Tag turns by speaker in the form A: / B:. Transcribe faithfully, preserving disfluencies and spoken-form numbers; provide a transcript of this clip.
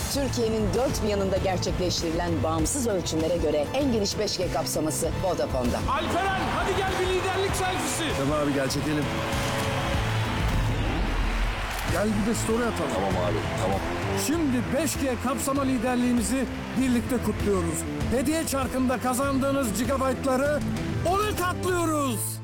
A: Türkiye'nin dört bir yanında gerçekleştirilen bağımsız ölçümlere göre en geniş beş G kapsaması Vodafone'da.
B: Alperen hadi gel bir liderlik selfisi.
C: Tamam abi gel çekelim. Gel bir de story atalım.
D: Tamam abi, tamam.
C: Şimdi beş G kapsama liderliğimizi birlikte kutluyoruz. Hediye çarkında kazandığınız gigabaytları ona katlıyoruz.